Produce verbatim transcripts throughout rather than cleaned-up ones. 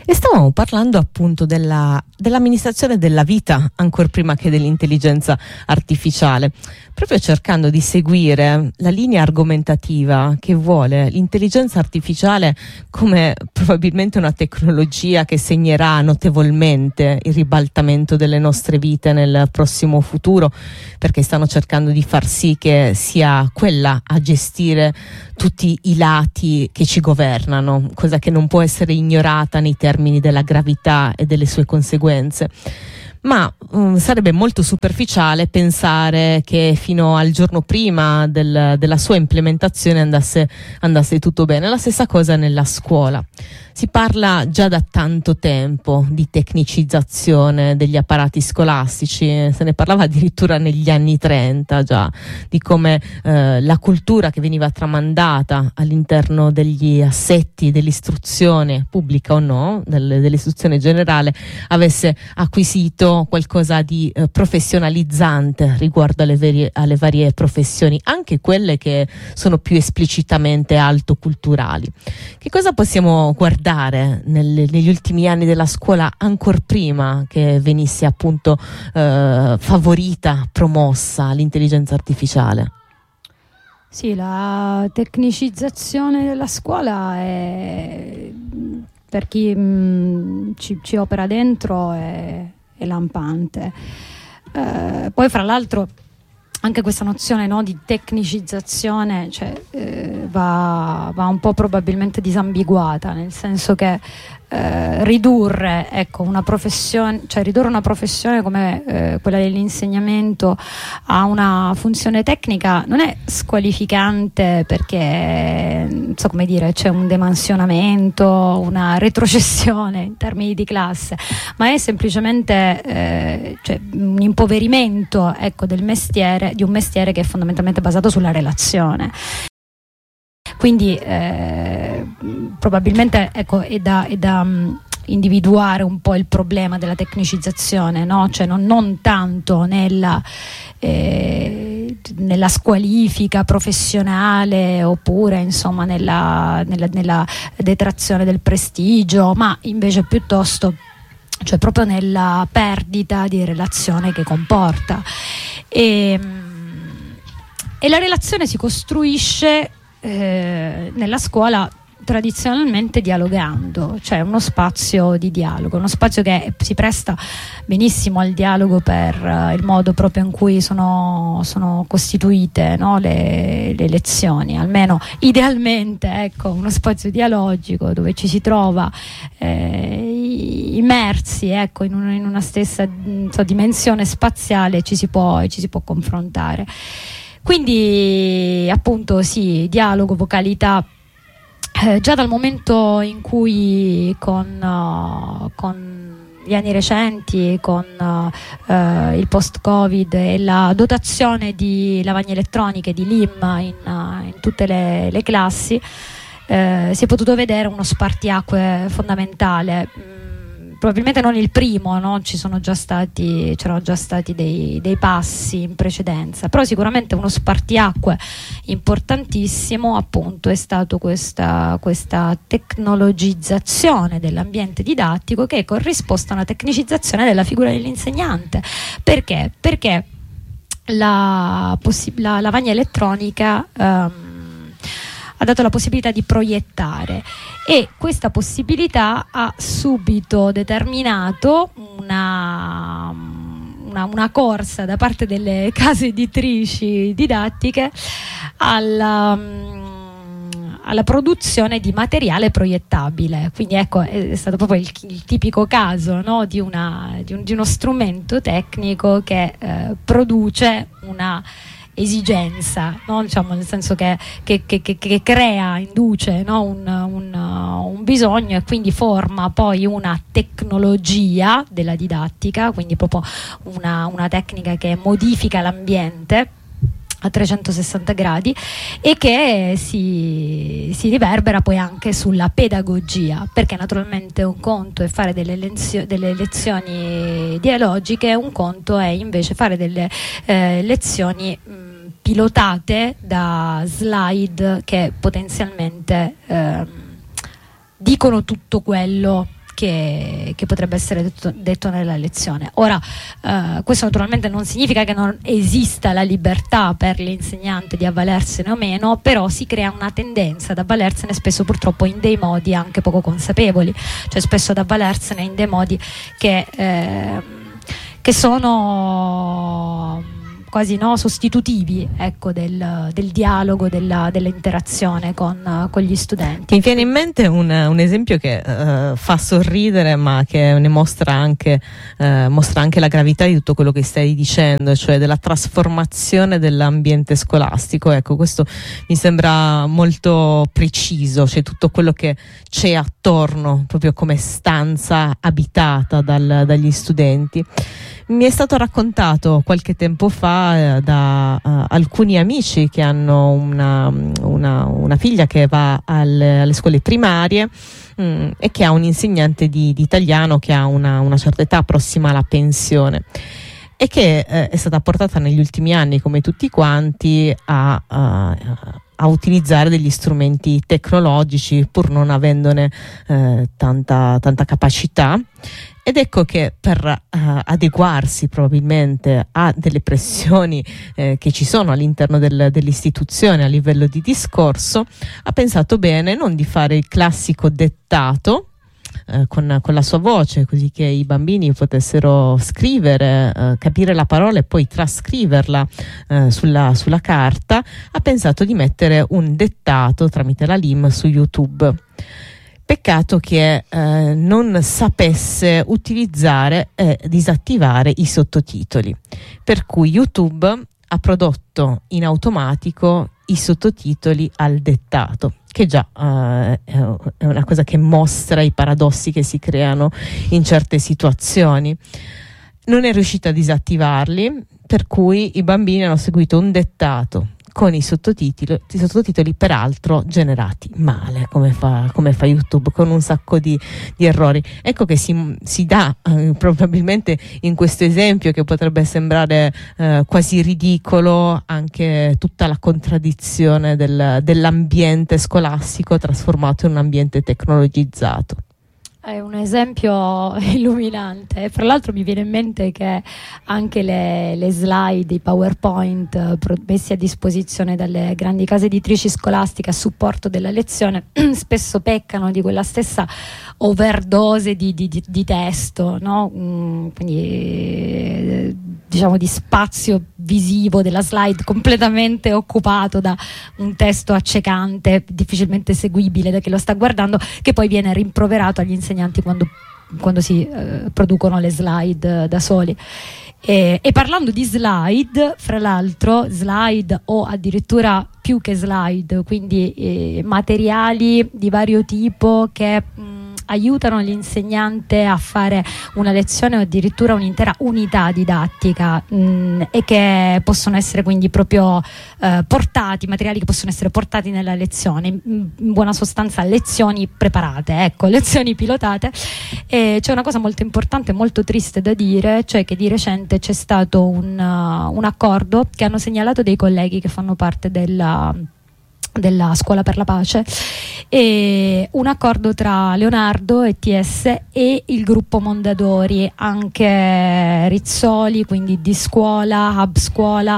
E stavamo parlando appunto della, dell'amministrazione della vita ancora prima che dell'intelligenza artificiale, proprio cercando di seguire la linea argomentativa che vuole l'intelligenza artificiale come probabilmente una tecnologia che segnerà notevolmente il ribaltamento delle nostre vite nel prossimo futuro, perché stanno cercando di far sì che sia quella a gestire tutti i lati che ci governano, cosa che non può essere ignorata nei termini della gravità e delle sue conseguenze. Ma um, sarebbe molto superficiale pensare che fino al giorno prima del, della sua implementazione andasse, andasse tutto bene. La stessa cosa nella scuola. Si parla già da tanto tempo di tecnicizzazione degli apparati scolastici, se ne parlava addirittura negli anni trenta già, di come eh, la cultura che veniva tramandata all'interno degli assetti dell'istruzione pubblica o no, del, dell'istruzione generale, avesse acquisito qualcosa di eh, professionalizzante riguardo alle, veri, alle varie professioni, anche quelle che sono più esplicitamente altoculturali. Che cosa possiamo guardare Nel, negli ultimi anni della scuola, ancor prima che venisse appunto eh, favorita, promossa l'intelligenza artificiale? Sì, la tecnicizzazione della scuola è, per chi mh, ci, ci opera dentro, è, è lampante. Eh, poi fra l'altro anche questa nozione, no, di tecnicizzazione, cioè, eh, va, va un po' probabilmente disambiguata, nel senso che eh, ridurre, ecco, una professione, cioè ridurre una professione come eh, quella dell'insegnamento a una funzione tecnica non è squalificante, perché non so come dire, c'è un demansionamento, una retrocessione in termini di classe, ma è semplicemente eh, cioè, un impoverimento, ecco, del mestiere, di un mestiere che è fondamentalmente basato sulla relazione. Quindi eh, probabilmente, ecco, è da, è da um, individuare un po' il problema della tecnicizzazione, no? Cioè non, non tanto nella, eh, nella squalifica professionale, oppure insomma nella, nella, nella detrazione del prestigio, ma invece piuttosto, cioè proprio nella perdita di relazione che comporta. E, e la relazione si costruisce eh, nella scuola tradizionalmente dialogando, cioè uno spazio di dialogo, uno spazio che si presta benissimo al dialogo per uh, il modo proprio in cui sono, sono costituite, no, le, le lezioni, almeno idealmente, ecco, uno spazio dialogico dove ci si trova eh, immersi, ecco, in, un, in una stessa so, dimensione spaziale, ci si può, ci si può confrontare. Quindi appunto sì, dialogo, vocalità. Eh, già dal momento in cui con, uh, con gli anni recenti, con uh, uh, il post-Covid e la dotazione di lavagne elettroniche, di L I M in, uh, in tutte le, le classi, eh, si è potuto vedere uno spartiacque fondamentale. Probabilmente non il primo, no? Ci sono già stati, c'erano già stati dei, dei passi in precedenza, però sicuramente uno spartiacque importantissimo appunto è stato questa, questa tecnologizzazione dell'ambiente didattico, che è corrisposta a una tecnicizzazione della figura dell'insegnante. Perché? Perché la, possi- la lavagna elettronica um, ha dato la possibilità di proiettare, e questa possibilità ha subito determinato una, una, una corsa da parte delle case editrici didattiche alla, alla produzione di materiale proiettabile. Quindi ecco, è stato proprio il, il tipico caso, no, di, una, di, un, di uno strumento tecnico che eh, produce una esigenza, no? Diciamo, nel senso che, che, che, che crea, induce, no? un, un, un bisogno, e quindi forma poi una tecnologia della didattica, quindi proprio una, una tecnica che modifica l'ambiente a trecentosessanta gradi, e che si, si riverbera poi anche sulla pedagogia, perché naturalmente un conto è fare delle, lezio- delle lezioni dialogiche, un conto è invece fare delle eh, lezioni mh, pilotate da slide che potenzialmente eh, dicono tutto quello che, che potrebbe essere detto, detto nella lezione. Ora, eh, questo naturalmente non significa che non esista la libertà per l'insegnante di avvalersene o meno, però si crea una tendenza ad avvalersene spesso purtroppo in dei modi anche poco consapevoli, cioè spesso ad avvalersene in dei modi che, eh, che sono quasi no, sostitutivi, ecco, del, del dialogo, della, dell'interazione con, con gli studenti. Mi viene in mente un, un esempio che uh, fa sorridere, ma che ne mostra anche, uh, mostra anche la gravità di tutto quello che stai dicendo, cioè della trasformazione dell'ambiente scolastico. Ecco, questo mi sembra molto preciso, cioè tutto quello che c'è attorno, proprio come stanza abitata dal, dagli studenti. Mi è stato raccontato qualche tempo fa eh, da uh, alcuni amici che hanno una, una, una figlia che va alle, alle scuole primarie mh, e che ha un insegnante di, di italiano che ha una, una certa età prossima alla pensione e che eh, è stata portata negli ultimi anni, come tutti quanti, a, a, a utilizzare degli strumenti tecnologici pur non avendone eh, tanta, tanta capacità. Ed ecco che per uh, adeguarsi probabilmente a delle pressioni eh, che ci sono all'interno del, dell'istituzione a livello di discorso, ha pensato bene non di fare il classico dettato eh, con, con la sua voce, così che i bambini potessero scrivere, eh, capire la parola e poi trascriverla eh, sulla, sulla carta. Ha pensato di mettere un dettato tramite la L I M su YouTube. Peccato che eh, non sapesse utilizzare e disattivare i sottotitoli, per cui YouTube ha prodotto in automatico i sottotitoli al dettato, che già eh, è una cosa che mostra i paradossi che si creano in certe situazioni. Non è riuscita a disattivarli, per cui i bambini hanno seguito un dettato con i sottotitoli, i sottotitoli peraltro generati male, come fa, come fa YouTube, con un sacco di, di errori. Ecco che si, si dà eh, probabilmente in questo esempio, che potrebbe sembrare eh, quasi ridicolo, anche tutta la contraddizione del, dell'ambiente scolastico trasformato in un ambiente tecnologizzato. È un esempio illuminante. Fra l'altro mi viene in mente che anche le, le slide, i PowerPoint eh, messi a disposizione dalle grandi case editrici scolastiche a supporto della lezione spesso peccano di quella stessa overdose di, di, di, di testo, no? Mm, quindi eh, diciamo di spazio visivo della slide completamente occupato da un testo accecante, difficilmente seguibile da chi lo sta guardando, che poi viene rimproverato agli insegnanti quando, quando si eh, producono le slide da soli. E, e parlando di slide, fra l'altro slide o addirittura più che slide, quindi eh, materiali di vario tipo che mh, aiutano l'insegnante a fare una lezione o addirittura un'intera unità didattica mh, e che possono essere quindi proprio eh, portati, materiali che possono essere portati nella lezione, in, in buona sostanza lezioni preparate, ecco, lezioni pilotate. E c'è una cosa molto importante, molto triste da dire, cioè che di recente c'è stato un, uh, un accordo che hanno segnalato dei colleghi che fanno parte della della Scuola per la Pace, e un accordo tra Leonardo E T S e il gruppo Mondadori, anche Rizzoli, quindi di Scuola, Hub Scuola,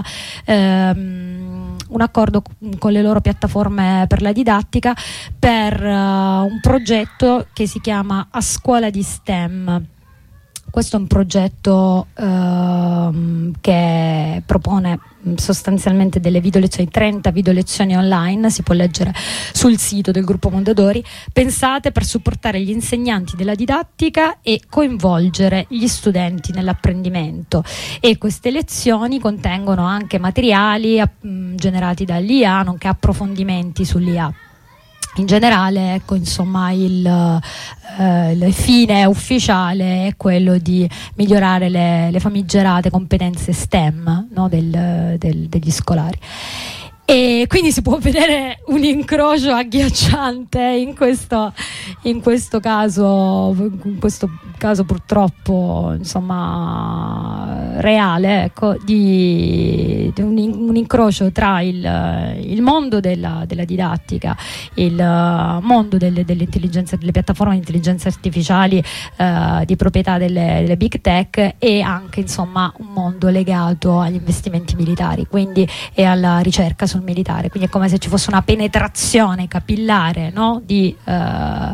ehm, un accordo con le loro piattaforme per la didattica per uh, un progetto che si chiama A Scuola di STEM. Questo è un progetto ehm, che propone sostanzialmente delle video lezioni, trenta video lezioni online, si può leggere sul sito del gruppo Mondadori, pensate per supportare gli insegnanti della didattica e coinvolgere gli studenti nell'apprendimento. E queste lezioni contengono anche materiali mh, generati dall'I A, nonché approfondimenti sull'I A. In generale, ecco, insomma, il, eh, il fine ufficiale è quello di migliorare le, le famigerate competenze STEM, no, del, del, degli scolari. E quindi si può vedere un incrocio agghiacciante in questo, in questo caso, in questo caso purtroppo, insomma, reale, ecco, di, di un, un incrocio tra il, il mondo della, della didattica, il mondo delle, delle intelligenze, delle piattaforme di intelligenza artificiali uh, di proprietà delle, delle big tech, e anche insomma un mondo legato agli investimenti militari, quindi, e alla ricerca sul militare, quindi è come se ci fosse una penetrazione capillare, no? di uh,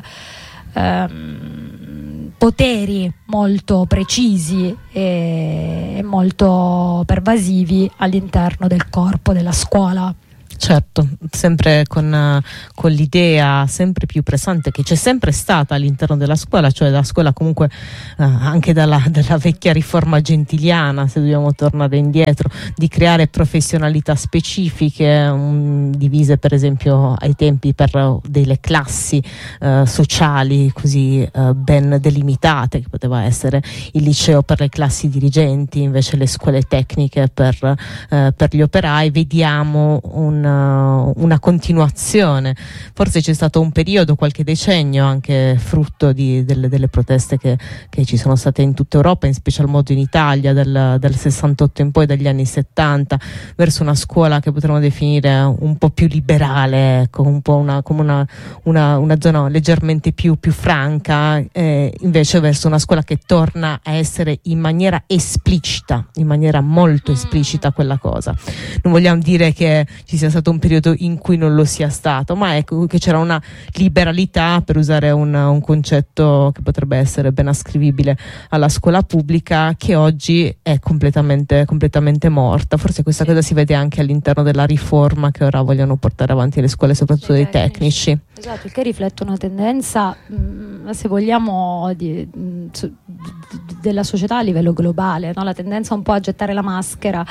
um, poteri molto precisi e, e molto pervasivi all'interno del corpo della scuola. Certo, sempre con, uh, con l'idea sempre più pressante che c'è sempre stata all'interno della scuola, cioè la scuola comunque uh, anche dalla, dalla vecchia riforma gentiliana, se dobbiamo tornare indietro, di creare professionalità specifiche, um, divise per esempio ai tempi per uh, delle classi uh, sociali così uh, ben delimitate, che poteva essere il liceo per le classi dirigenti, invece le scuole tecniche per, uh, per gli operai. Vediamo un una continuazione, forse c'è stato un periodo, qualche decennio, anche frutto di, delle, delle proteste che, che ci sono state in tutta Europa, in special modo in Italia del, del sessantotto in poi, dagli anni settanta, verso una scuola che potremmo definire un po' più liberale, ecco, un po' una, come una, una, una zona leggermente più, più franca, eh, invece verso una scuola che torna a essere in maniera esplicita, in maniera molto esplicita quella cosa. Non vogliamo dire che ci sia stato un periodo in cui non lo sia stato, ma ecco che c'era una liberalità, per usare un, un concetto che potrebbe essere ben ascrivibile alla scuola pubblica, che oggi è completamente, completamente morta. Forse questa cosa si vede anche all'interno della riforma che ora vogliono portare avanti le scuole, soprattutto dei tecnici. Esatto, il che riflette una tendenza, mh, se vogliamo, di, mh, su, d- della società a livello globale, no? La tendenza un po' a gettare la maschera,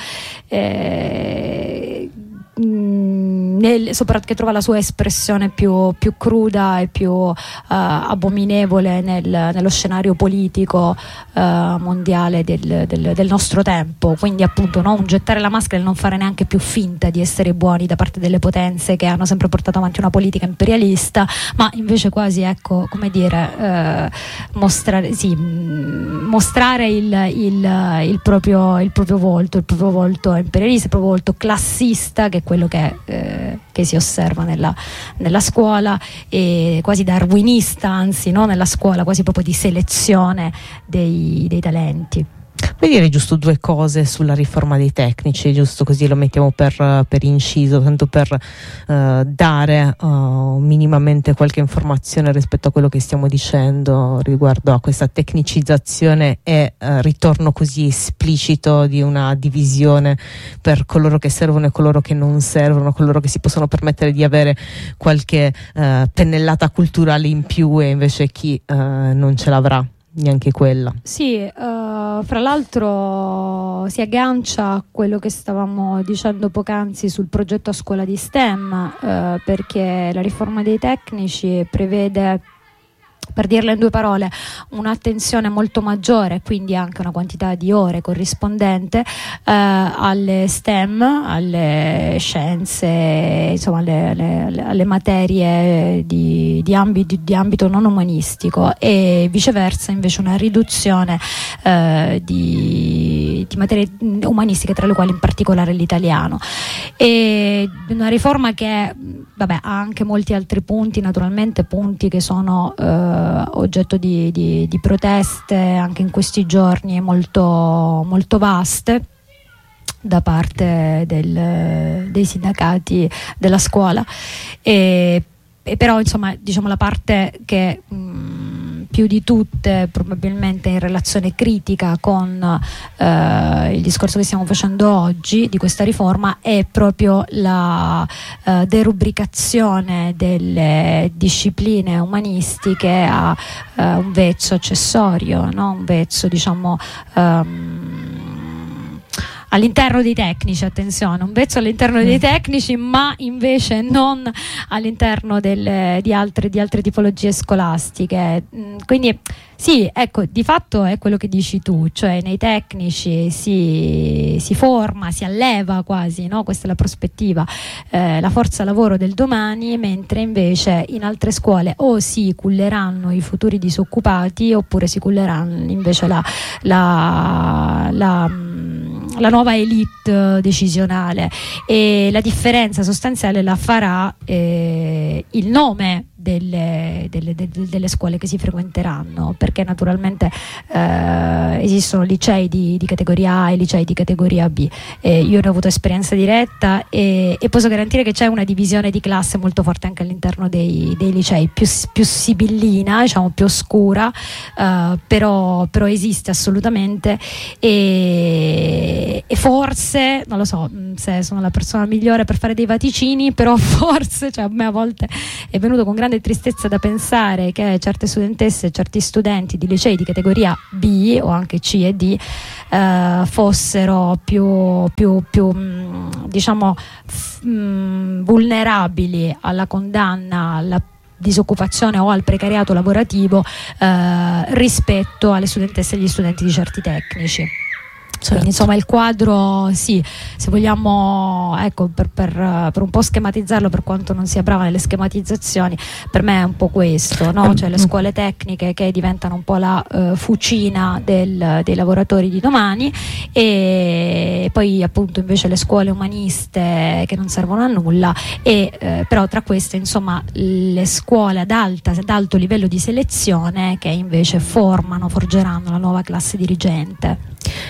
eh, Nel, soprattutto che trova la sua espressione più, più cruda e più uh, abominevole nel, nello scenario politico uh, mondiale del, del, del nostro tempo, quindi appunto, no, un gettare la maschera e non fare neanche più finta di essere buoni da parte delle potenze che hanno sempre portato avanti una politica imperialista, ma invece quasi, ecco, come dire, uh, mostrare, sì, mostrare il, il, il, proprio, il proprio volto, il proprio volto imperialista, il proprio volto classista, che quello che, eh, che si osserva nella, nella scuola, e quasi darwinista, anzi, no? Nella scuola, quasi proprio di selezione dei, dei talenti. Vuoi dire giusto due cose sulla riforma dei tecnici, giusto così lo mettiamo per, per inciso, tanto per uh, dare uh, minimamente qualche informazione rispetto a quello che stiamo dicendo riguardo a questa tecnicizzazione e uh, ritorno così esplicito di una divisione per coloro che servono e coloro che non servono, coloro che si possono permettere di avere qualche uh, pennellata culturale in più e invece chi uh, non ce l'avrà. Neanche quella. Sì, uh, fra l'altro si aggancia a quello che stavamo dicendo poc'anzi sul progetto a scuola di STEM, uh, perché la riforma dei tecnici prevede, per dirla in due parole, un'attenzione molto maggiore, quindi anche una quantità di ore corrispondente eh, alle STEM, alle scienze, insomma alle, alle, alle materie di, di, ambito, di ambito non umanistico, e viceversa invece una riduzione eh, di, di materie umanistiche, tra le quali in particolare l'italiano. E una riforma che, vabbè, ha anche molti altri punti, naturalmente punti che sono eh, oggetto di, di, di proteste anche in questi giorni molto, molto vaste da parte del, dei sindacati della scuola, e, e però insomma, diciamo, la parte che mh, più di tutte probabilmente in relazione critica con eh, il discorso che stiamo facendo oggi di questa riforma è proprio la eh, derubricazione delle discipline umanistiche a eh, un vezzo accessorio, no? Un vezzo, diciamo, um, all'interno dei tecnici, attenzione, un vezzo all'interno mm. dei tecnici, ma invece non all'interno del, di, altre, di altre tipologie scolastiche. Quindi sì, ecco, di fatto è quello che dici tu, cioè nei tecnici si, si forma, si alleva quasi, no? Questa è la prospettiva, eh, la forza lavoro del domani, mentre invece in altre scuole o si culleranno i futuri disoccupati oppure si culleranno invece la, la, la, la nuova elite decisionale, e la differenza sostanziale la farà eh, il nome Delle, delle, delle, delle scuole che si frequenteranno, perché naturalmente eh, esistono licei di, di categoria A e licei di categoria B. Eh, io ne ho avuto esperienza diretta e, e posso garantire che c'è una divisione di classe molto forte anche all'interno dei, dei licei, più, più sibillina, diciamo più oscura, eh, però, però esiste assolutamente, e, e forse, non lo so se sono la persona migliore per fare dei vaticini, però forse, cioè, a me a volte è venuto con grande tristezza da pensare che certe studentesse e certi studenti di licei di categoria B o anche C e D eh, fossero più, più, più mh, diciamo f- mh, vulnerabili alla condanna, alla disoccupazione o al precariato lavorativo eh, rispetto alle studentesse e agli studenti di certi tecnici. Certo. Quindi insomma il quadro, sì, se vogliamo, ecco, per, per, per un po' schematizzarlo, per quanto non sia brava nelle schematizzazioni, per me è un po' questo, no? Cioè le scuole tecniche che diventano un po' la uh, fucina del, dei lavoratori di domani, e poi appunto invece le scuole umaniste che non servono a nulla, e eh, però tra queste insomma le scuole ad, alta, ad alto livello di selezione che invece formano, forgeranno la nuova classe dirigente.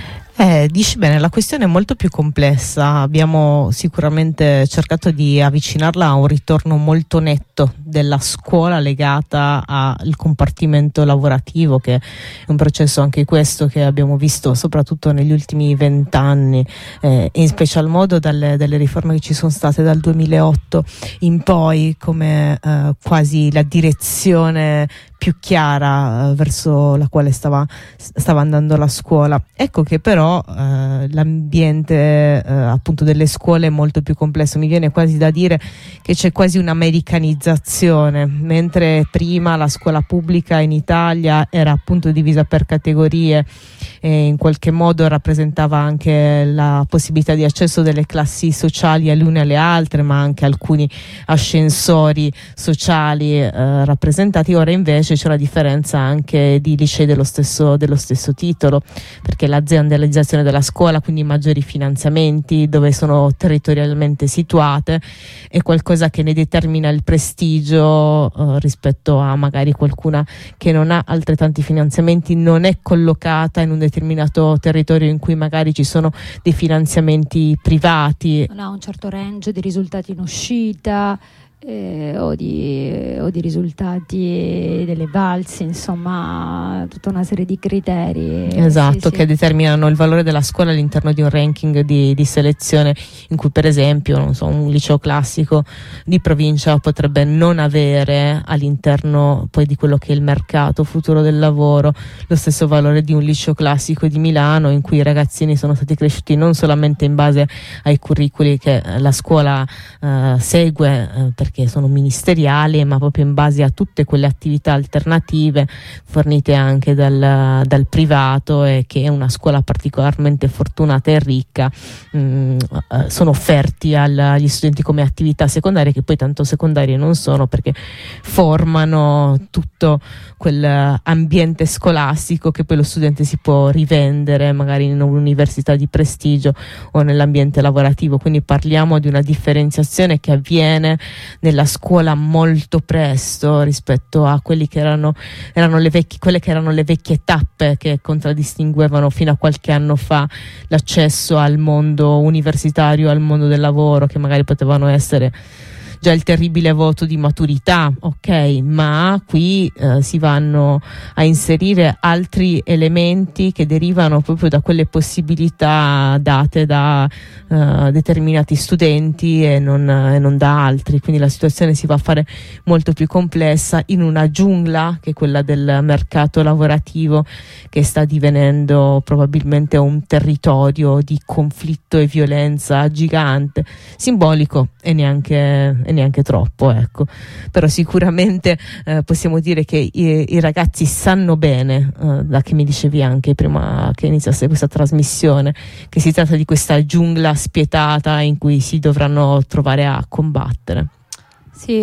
Eh, dici bene, la questione è molto più complessa. Abbiamo sicuramente cercato di avvicinarla a un ritorno molto netto della scuola legata al compartimento lavorativo, che è un processo anche questo che abbiamo visto soprattutto negli ultimi vent'anni, eh, in special modo dalle, dalle riforme che ci sono state dal duemilaotto in poi, come eh, quasi la direzione più chiara eh, verso la quale stava, stava andando la scuola. Ecco che però eh, l'ambiente eh, appunto delle scuole è molto più complesso. Mi viene quasi da dire che c'è quasi un'americanizzazione, mentre prima la scuola pubblica in Italia era appunto divisa per categorie e in qualche modo rappresentava anche la possibilità di accesso delle classi sociali alle une alle altre, ma anche alcuni ascensori sociali eh, rappresentati. Ora invece c'è la differenza anche di licei dello stesso, dello stesso titolo, perché l'aziendalizzazione della scuola, quindi maggiori finanziamenti dove sono territorialmente situate, è qualcosa che ne determina il prestigio eh, rispetto a magari qualcuna che non ha altrettanti finanziamenti, non è collocata in un determinato territorio in cui magari ci sono dei finanziamenti privati. Non ha un certo range di risultati in uscita. Eh, o, di, o di risultati delle valsi, insomma tutta una serie di criteri, esatto, sì, che sì. determinano il valore della scuola all'interno di un ranking di, di selezione, in cui per esempio non so, un liceo classico di provincia potrebbe non avere all'interno poi di quello che è il mercato futuro del lavoro lo stesso valore di un liceo classico di Milano, in cui i ragazzini sono stati cresciuti non solamente in base ai curriculi che la scuola eh, segue eh, per che sono ministeriali, ma proprio in base a tutte quelle attività alternative fornite anche dal, dal privato, e che è una scuola particolarmente fortunata e ricca, mh, sono offerti al, agli studenti come attività secondarie, che poi tanto secondarie non sono, perché formano tutto quell'ambiente scolastico che poi lo studente si può rivendere magari in un'università di prestigio o nell'ambiente lavorativo. Quindi parliamo di una differenziazione che avviene nella scuola molto presto rispetto a quelli che erano, erano le vecchie, quelle che erano le vecchie tappe che contraddistinguevano fino a qualche anno fa l'accesso al mondo universitario, al mondo del lavoro, che magari potevano essere già il terribile voto di maturità, ok, ma qui eh, si vanno a inserire altri elementi che derivano proprio da quelle possibilità date da eh, determinati studenti e non, e non da altri, quindi la situazione si va a fare molto più complessa in una giungla che è quella del mercato lavorativo, che sta divenendo probabilmente un territorio di conflitto e violenza gigante, simbolico e neanche, e neanche troppo, ecco. Però sicuramente eh, possiamo dire che i, i ragazzi sanno bene, eh, da che mi dicevi anche prima che iniziasse questa trasmissione, che si tratta di questa giungla spietata in cui si dovranno trovare a combattere. Sì,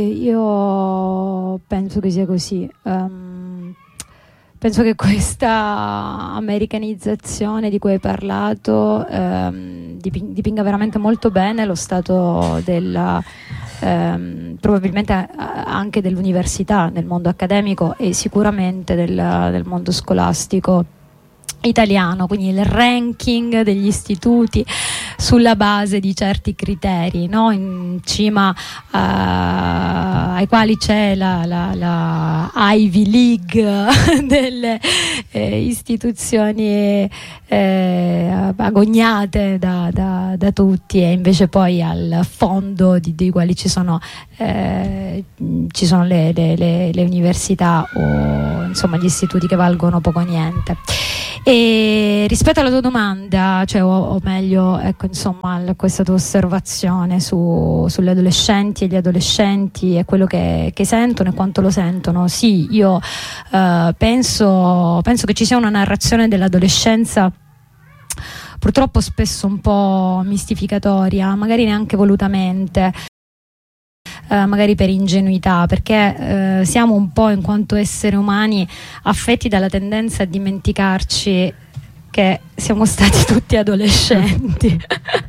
io penso che sia così. Um, penso che questa americanizzazione di cui hai parlato um, diping- dipinga veramente molto bene lo stato della, um, probabilmente anche dell'università nel mondo accademico e sicuramente del, del mondo scolastico italiano, quindi il ranking degli istituti sulla base di certi criteri, no? In cima uh, ai quali c'è la, la, la Ivy League delle eh, istituzioni eh, agognate da, da, da tutti, e invece poi al fondo di, dei quali ci sono, eh, ci sono le, le, le, le università o insomma gli istituti che valgono poco o niente. E rispetto alla tua domanda, cioè, o, o meglio, ecco, insomma, questa tua osservazione su, sulle adolescenti e gli adolescenti e quello che, che sentono e quanto lo sentono, sì, io eh, penso, penso che ci sia una narrazione dell'adolescenza purtroppo spesso un po' mistificatoria, magari neanche volutamente. Uh, magari per ingenuità, perché uh, siamo un po', in quanto esseri umani, affetti dalla tendenza a dimenticarci che siamo stati tutti adolescenti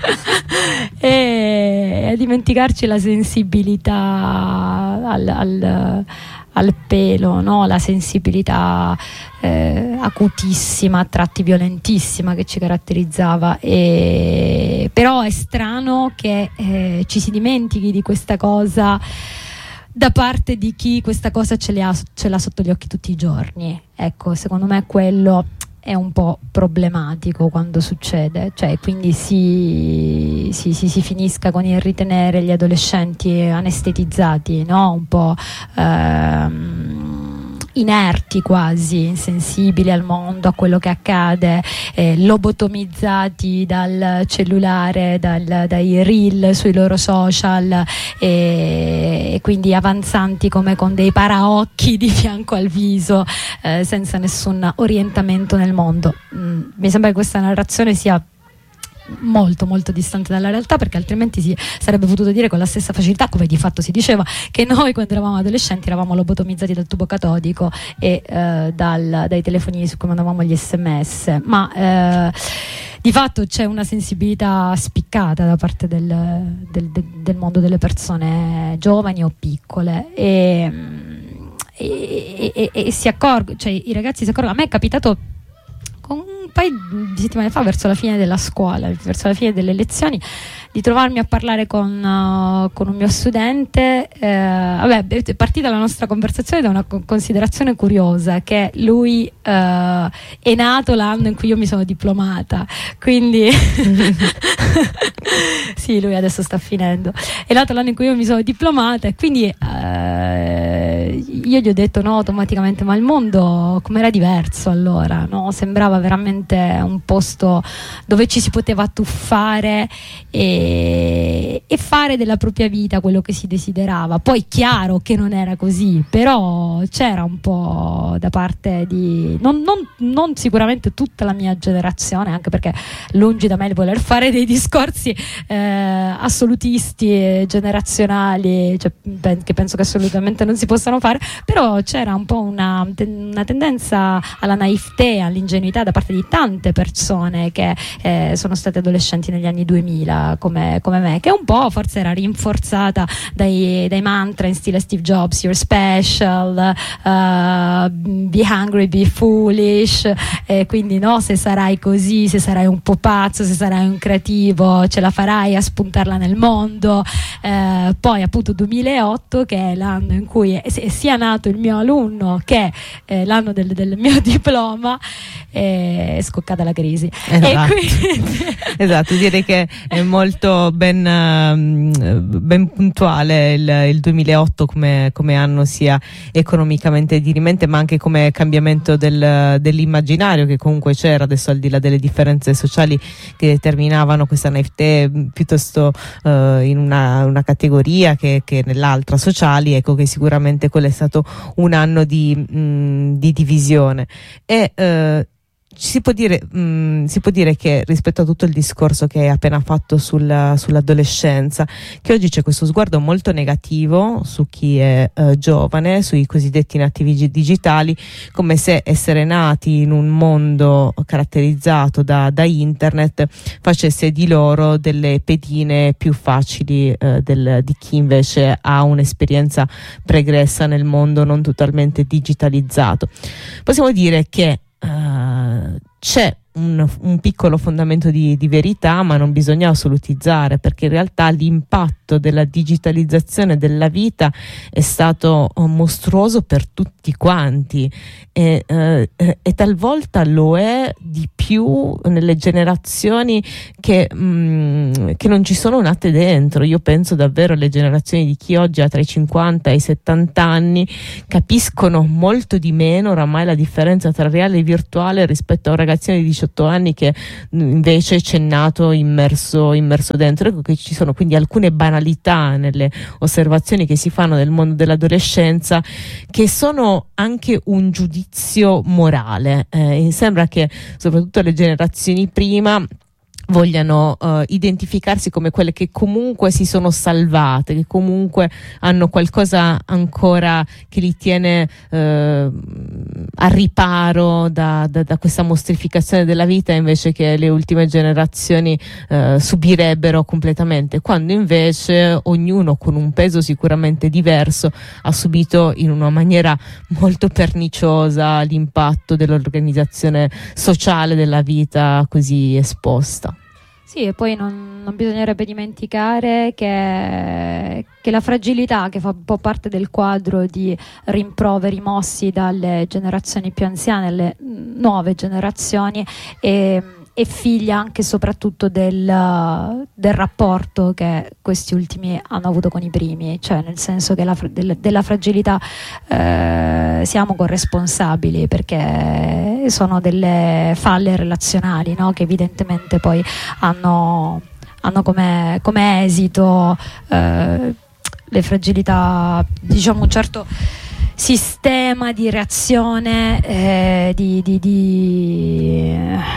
e a dimenticarci la sensibilità al, al, al pelo, no? La sensibilità eh, acutissima, a tratti violentissima, che ci caratterizzava. E però è strano che eh, ci si dimentichi di questa cosa da parte di chi questa cosa ce l'ha, ce l'ha sotto gli occhi tutti i giorni. Ecco, secondo me quello è un po' problematico quando succede, cioè quindi si, si, si, si finisca con il ritenere gli adolescenti anestetizzati, no? Un po' ehm, inerti, quasi insensibili al mondo, a quello che accade, eh, lobotomizzati dal cellulare, dal, dai reel sui loro social, e, e quindi avanzanti come con dei paraocchi di fianco al viso, eh, senza nessun orientamento nel mondo. Mm, mi sembra che questa narrazione sia molto molto distante dalla realtà, perché altrimenti si sarebbe potuto dire con la stessa facilità, come di fatto si diceva, che noi quando eravamo adolescenti eravamo lobotomizzati dal tubo catodico e eh, dal, dai telefonini su cui mandavamo gli sms, ma eh, di fatto c'è una sensibilità spiccata da parte del, del, del, del mondo delle persone giovani o piccole, e, e, e, e si accorgono, cioè i ragazzi si accorgono. A me è capitato un paio di settimane fa, verso la fine della scuola, verso la fine delle lezioni, di trovarmi a parlare con, uh, con un mio studente. Eh, vabbè, è partita la nostra conversazione da una considerazione curiosa, che lui uh, è nato l'anno in cui io mi sono diplomata, quindi sì, lui adesso sta finendo, è nato l'anno in cui io mi sono diplomata, e quindi uh, io gli ho detto no, automaticamente, ma il mondo com'era diverso allora, no? Sembrava veramente un posto dove ci si poteva tuffare e, e fare della propria vita quello che si desiderava. Poi chiaro che non era così, però c'era un po' da parte di non, non, non sicuramente tutta la mia generazione, anche perché lungi da me il voler fare dei discorsi eh, assolutisti e generazionali, cioè, che penso che assolutamente non si possano fare, però c'era un po' una, una tendenza alla naivete, all'ingenuità da parte di tante persone che eh, sono state adolescenti negli anni duemila, come come, come me, che un po' forse era rinforzata dai, dai mantra in stile Steve Jobs, you're special, uh, be hungry, be foolish, e quindi no, se sarai così, se sarai un po' pazzo, se sarai un creativo, ce la farai a spuntarla nel mondo. Eh, poi appunto duemilaotto, che è l'anno in cui è, è sia nato il mio alunno che eh, l'anno del, del mio diploma, è scoccata la crisi. Esatto, e quindi... esatto, direi che è molto ben, ben puntuale il, il duemilaotto come, come anno, sia economicamente dirimente ma anche come cambiamento del, dell'immaginario che comunque c'era, adesso al di là delle differenze sociali che determinavano questa N F T piuttosto uh, in una, una categoria che, che nell'altra, sociali, ecco che sicuramente quello è stato un anno di, mh, di divisione. E uh, si può dire, mh, si può dire che rispetto a tutto il discorso che hai appena fatto sul, sull'adolescenza, che oggi c'è questo sguardo molto negativo su chi è eh, giovane, sui cosiddetti nativi digitali, come se essere nati in un mondo caratterizzato da, da internet facesse di loro delle pedine più facili eh, del, di chi invece ha un'esperienza pregressa nel mondo non totalmente digitalizzato. Possiamo dire che Uh, c'è un, un piccolo fondamento di, di verità, ma non bisogna assolutizzare, perché in realtà l'impatto della digitalizzazione della vita è stato mostruoso per tutti quanti e, eh, e talvolta lo è di più nelle generazioni che, mh, che non ci sono nate dentro. Io penso davvero alle generazioni di chi oggi ha tra i cinquanta e i settanta anni, capiscono molto di meno oramai la differenza tra reale e virtuale rispetto a un ragazzino di diciotto anni che invece c'è nato immerso, immerso dentro. Ecco che ci sono quindi alcune banalità nelle osservazioni che si fanno del mondo dell'adolescenza che sono anche un giudizio morale. Eh, sembra che soprattutto le generazioni prima vogliano uh, identificarsi come quelle che comunque si sono salvate, che comunque hanno qualcosa ancora che li tiene uh, al riparo da, da, da questa mostrificazione della vita, invece che le ultime generazioni uh, subirebbero completamente, quando invece ognuno con un peso sicuramente diverso ha subito in una maniera molto perniciosa l'impatto dell'organizzazione sociale della vita così esposta. Sì, e poi non, non bisognerebbe dimenticare che, che la fragilità che fa un po' parte del quadro di rimproveri mossi dalle generazioni più anziane, le nuove generazioni, è, è figlia anche e soprattutto del, del rapporto che questi ultimi hanno avuto con i primi, cioè nel senso che la, del, della fragilità eh, siamo corresponsabili, perché sono delle falle relazionali, no? Che evidentemente poi hanno, hanno come, come esito eh, le fragilità, diciamo un certo sistema di reazione eh, di, di, di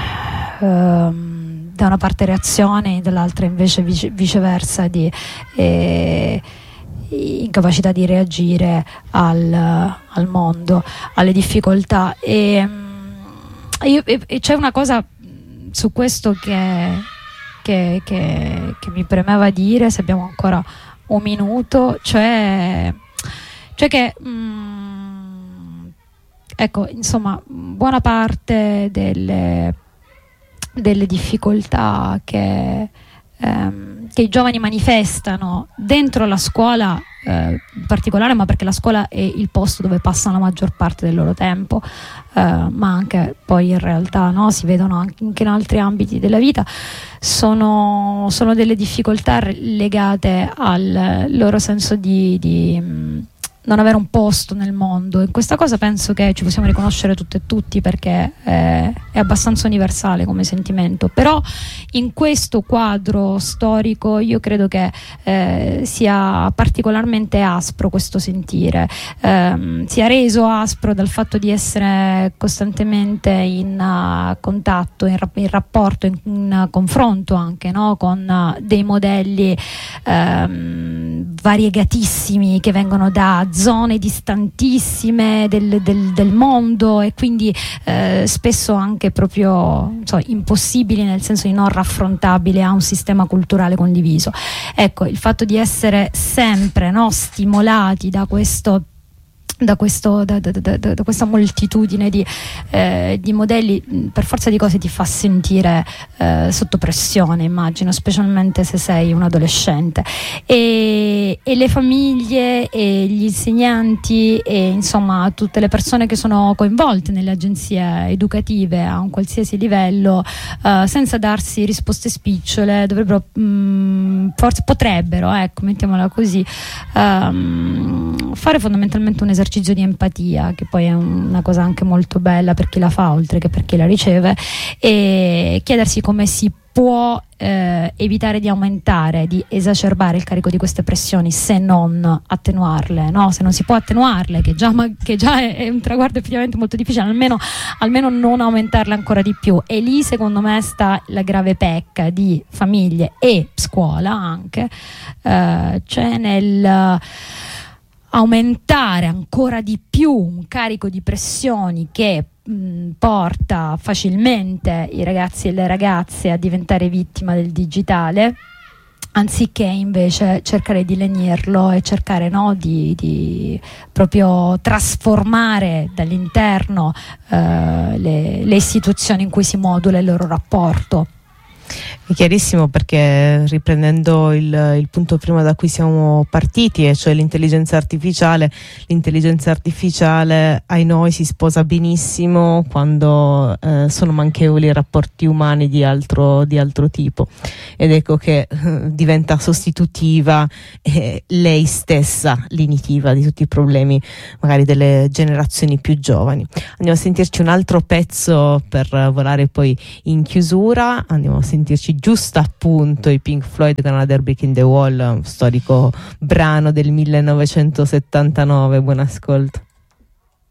Um, da una parte reazione, dall'altra invece vice, viceversa di eh, incapacità di reagire al, al mondo, alle difficoltà. E, io, e, e c'è una cosa su questo che, che, che, che mi premeva dire, se abbiamo ancora un minuto, cioè, cioè che mh, ecco, insomma, buona parte delle delle difficoltà che, ehm, che i giovani manifestano dentro la scuola eh, in particolare, ma perché la scuola è il posto dove passano la maggior parte del loro tempo, eh, ma anche poi in realtà no, si vedono anche in altri ambiti della vita, sono, sono delle difficoltà legate al loro senso di, di non avere un posto nel mondo. In questa cosa penso che ci possiamo riconoscere tutte e tutti, perché eh, è abbastanza universale come sentimento, però in questo quadro storico io credo che eh, sia particolarmente aspro questo sentire, eh, sia reso aspro dal fatto di essere costantemente in uh, contatto, in, rap- in rapporto, in, in uh, confronto anche, no? Con uh, dei modelli um, variegatissimi che vengono da zone distantissime del, del, del mondo, e quindi eh, spesso anche proprio so, impossibili, nel senso di non raffrontabili a un sistema culturale condiviso. Ecco, il fatto di essere sempre, no, stimolati da questo Da, questo, da, da, da, da questa moltitudine di, eh, di modelli, per forza di cose ti fa sentire eh, sotto pressione, immagino, specialmente se sei un adolescente, e, e le famiglie e gli insegnanti e insomma tutte le persone che sono coinvolte nelle agenzie educative a un qualsiasi livello, eh, senza darsi risposte spicciole, dovrebbero mh, forse potrebbero, ecco, mettiamola così, um, fare fondamentalmente un esercizio di empatia, che poi è una cosa anche molto bella per chi la fa oltre che per chi la riceve, e chiedersi come si può eh, evitare di aumentare, di esacerbare il carico di queste pressioni, se non attenuarle, no? Se non si può attenuarle, che già, ma, che già è, è un traguardo effettivamente molto difficile, almeno, almeno non aumentarle ancora di più. E lì secondo me sta la grave pecca di famiglie e scuola anche, eh, cioè nel aumentare ancora di più un carico di pressioni che mh, porta facilmente i ragazzi e le ragazze a diventare vittima del digitale, anziché invece cercare di lenirlo e cercare, no, di, di proprio trasformare dall'interno eh, le, le istituzioni in cui si modula il loro rapporto. È chiarissimo, perché riprendendo il, il punto prima da cui siamo partiti, e cioè l'intelligenza artificiale, l'intelligenza artificiale ai noi si sposa benissimo quando eh, sono manchevoli rapporti umani di altro, di altro tipo, ed ecco che eh, diventa sostitutiva eh, lei stessa, linitiva di tutti i problemi magari delle generazioni più giovani. Andiamo a sentirci un altro pezzo per volare poi in chiusura. Andiamo a sentirci giusto appunto i Pink Floyd con Another Brick in the Wall, un storico brano del millenovecentosettantanove. Buon ascolto.